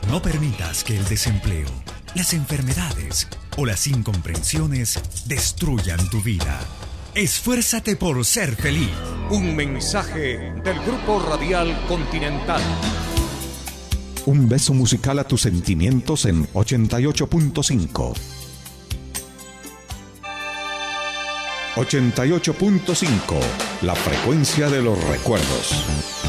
No permitas que el desempleo, las enfermedades o las incomprensiones destruyan tu vida. Esfuérzate por ser feliz. Un mensaje del Grupo Radial Continental. Un beso musical a tus sentimientos en 88.5. 88.5, la frecuencia de los recuerdos.